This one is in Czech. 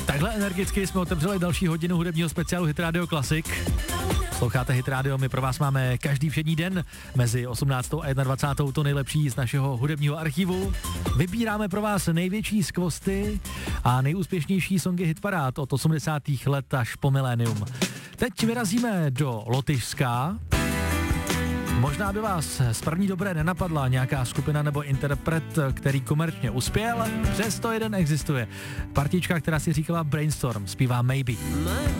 Takhle energicky jsme otevřeli další hodinu hudebního speciálu Hit Radio Classic. Sloucháte Hit Radio, my pro vás máme každý všední den mezi 18. a 21. to nejlepší z našeho hudebního archivu. Vybíráme pro vás největší skvosty a nejúspěšnější songy hitparád od 80. let až po milénium. Teď vyrazíme do Lotyšska. Možná by vás z první dobré nenapadla nějaká skupina nebo interpret, který komerčně uspěl, přesto jeden existuje. Partička, která si říkala Brainstorm, zpívá Maybe.